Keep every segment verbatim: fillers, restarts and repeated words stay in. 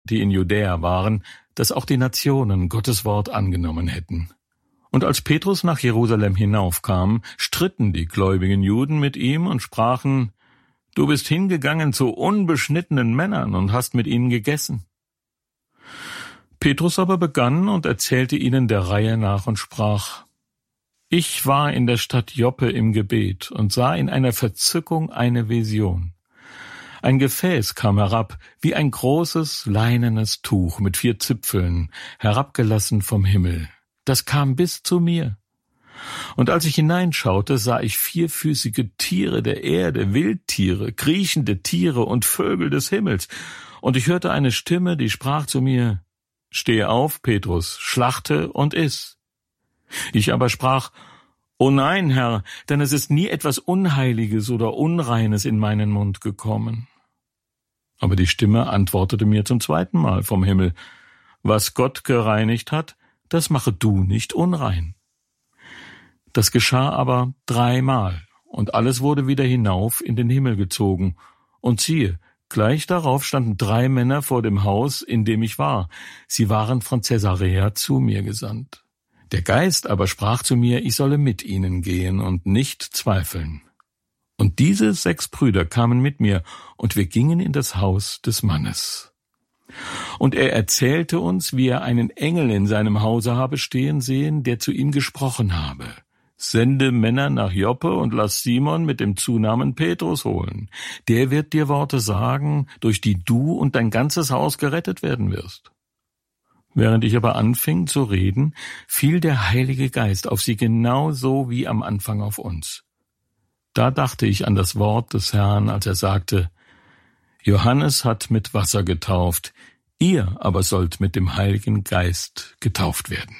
die in Judäa waren, dass auch die Nationen Gottes Wort angenommen hätten. Und als Petrus nach Jerusalem hinaufkam, stritten die gläubigen Juden mit ihm und sprachen: Du bist hingegangen zu unbeschnittenen Männern und hast mit ihnen gegessen. Petrus aber begann und erzählte ihnen der Reihe nach und sprach: Ich war in der Stadt Joppe im Gebet und sah in einer Verzückung eine Vision. Ein Gefäß kam herab, wie ein großes leinenes Tuch mit vier Zipfeln, herabgelassen vom Himmel. Das kam bis zu mir. Und als ich hineinschaute, sah ich vierfüßige Tiere der Erde, Wildtiere, kriechende Tiere und Vögel des Himmels. Und ich hörte eine Stimme, die sprach zu mir: Steh auf, Petrus, schlachte und iss. Ich aber sprach: O nein, Herr, denn es ist nie etwas Unheiliges oder Unreines in meinen Mund gekommen. Aber die Stimme antwortete mir zum zweiten Mal vom Himmel: Was Gott gereinigt hat, das mache du nicht unrein. Das geschah aber dreimal, und alles wurde wieder hinauf in den Himmel gezogen. Und siehe, gleich darauf standen drei Männer vor dem Haus, in dem ich war. Sie waren von Caesarea zu mir gesandt. Der Geist aber sprach zu mir, ich solle mit ihnen gehen und nicht zweifeln. Und diese sechs Brüder kamen mit mir, und wir gingen in das Haus des Mannes. Und er erzählte uns, wie er einen Engel in seinem Hause habe stehen sehen, der zu ihm gesprochen habe: Sende Männer nach Joppe und lass Simon mit dem Zunamen Petrus holen. Der wird dir Worte sagen, durch die du und dein ganzes Haus gerettet werden wirst. Während ich aber anfing zu reden, fiel der Heilige Geist auf sie genauso wie am Anfang auf uns. Da dachte ich an das Wort des Herrn, als er sagte: Johannes hat mit Wasser getauft, ihr aber sollt mit dem Heiligen Geist getauft werden.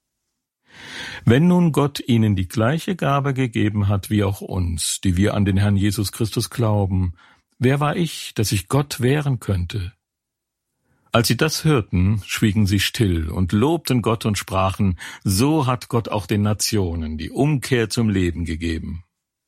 Wenn nun Gott ihnen die gleiche Gabe gegeben hat wie auch uns, die wir an den Herrn Jesus Christus glauben, wer war ich, dass ich Gott wehren könnte? Als sie das hörten, schwiegen sie still und lobten Gott und sprachen: So hat Gott auch den Nationen die Umkehr zum Leben gegeben.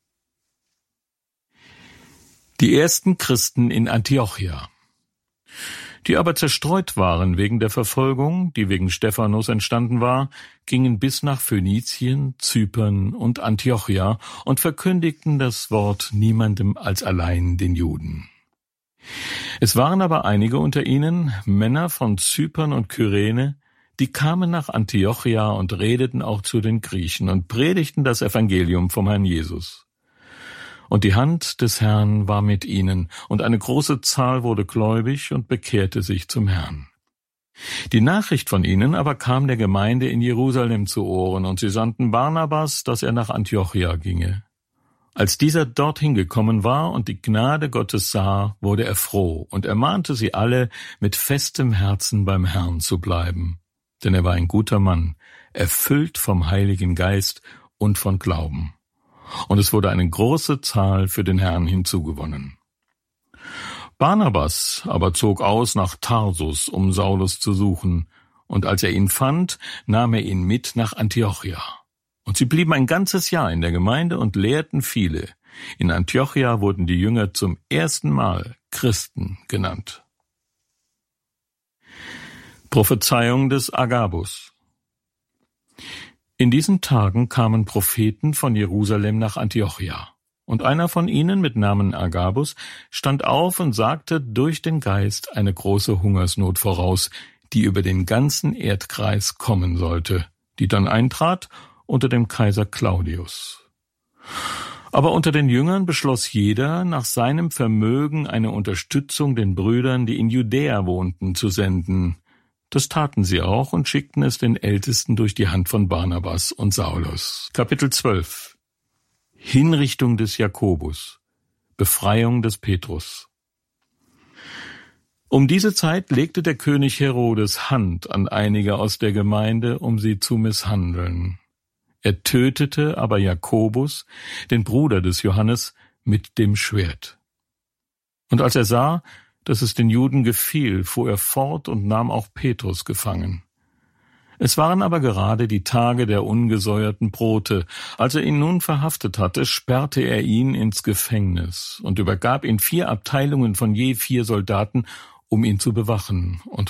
Die ersten Christen in Antiochia. Die aber zerstreut waren wegen der Verfolgung, die wegen Stephanus entstanden war, gingen bis nach Phönizien, Zypern und Antiochia und verkündigten das Wort niemandem als allein den Juden. Es waren aber einige unter ihnen, Männer von Zypern und Kyrene, die kamen nach Antiochia und redeten auch zu den Griechen und predigten das Evangelium vom Herrn Jesus. Und die Hand des Herrn war mit ihnen, und eine große Zahl wurde gläubig und bekehrte sich zum Herrn. Die Nachricht von ihnen aber kam der Gemeinde in Jerusalem zu Ohren, und sie sandten Barnabas, dass er nach Antiochia ginge. Als dieser dorthin gekommen war und die Gnade Gottes sah, wurde er froh und ermahnte sie alle, mit festem Herzen beim Herrn zu bleiben. Denn er war ein guter Mann, erfüllt vom Heiligen Geist und von Glauben. Und es wurde eine große Zahl für den Herrn hinzugewonnen. Barnabas aber zog aus nach Tarsus, um Saulus zu suchen, und als er ihn fand, nahm er ihn mit nach Antiochia. Und sie blieben ein ganzes Jahr in der Gemeinde und lehrten viele. In Antiochia wurden die Jünger zum ersten Mal Christen genannt. Prophezeiung des Agabus. In diesen Tagen kamen Propheten von Jerusalem nach Antiochia. Und einer von ihnen mit Namen Agabus stand auf und sagte durch den Geist eine große Hungersnot voraus, die über den ganzen Erdkreis kommen sollte, die dann eintrat unter dem Kaiser Claudius. Aber unter den Jüngern beschloss jeder, nach seinem Vermögen eine Unterstützung den Brüdern, die in Judäa wohnten, zu senden. Das taten sie auch und schickten es den Ältesten durch die Hand von Barnabas und Saulus. Kapitel zwölf. Hinrichtung des Jakobus. Befreiung des Petrus. Um diese Zeit legte der König Herodes Hand an einige aus der Gemeinde, um sie zu misshandeln. Er tötete aber Jakobus, den Bruder des Johannes, mit dem Schwert. Und als er sah, dass es den Juden gefiel, fuhr er fort und nahm auch Petrus gefangen. Es waren aber gerade die Tage der ungesäuerten Brote. Als er ihn nun verhaftet hatte, sperrte er ihn ins Gefängnis und übergab ihn vier Abteilungen von je vier Soldaten, um ihn zu bewachen, und